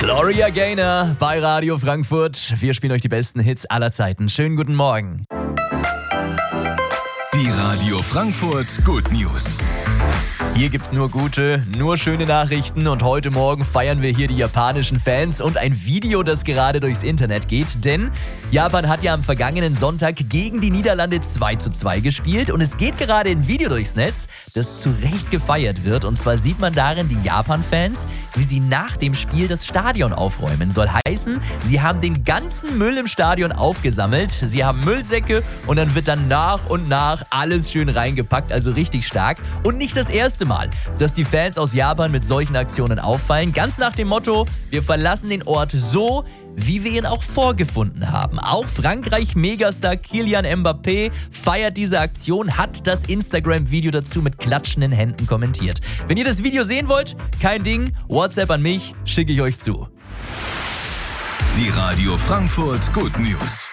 Gloria Gaynor bei Radio Frankfurt. Wir spielen euch die besten Hits aller Zeiten. Schönen guten Morgen. Die Radio Frankfurt Good News. Hier gibt's nur gute, nur schöne Nachrichten und heute Morgen feiern wir hier die japanischen Fans und ein Video, das gerade durchs Internet geht, denn Japan hat ja am vergangenen Sonntag gegen die Niederlande 2:2 gespielt und es geht gerade ein Video durchs Netz, das zu Recht gefeiert wird und zwar sieht man darin die Japan-Fans, wie sie nach dem Spiel das Stadion aufräumen. Soll heißen, sie haben den ganzen Müll im Stadion aufgesammelt, sie haben Müllsäcke und dann wird dann nach und nach alles schön reingepackt, also richtig stark und nicht das erste Mal, dass die Fans aus Japan mit solchen Aktionen auffallen. Ganz nach dem Motto, wir verlassen den Ort so, wie wir ihn auch vorgefunden haben. Auch Frankreich-Megastar Kylian Mbappé feiert diese Aktion, hat das Instagram-Video dazu mit klatschenden Händen kommentiert. Wenn ihr das Video sehen wollt, kein Ding, WhatsApp an mich, schicke ich euch zu. Die Radio Frankfurt Good News.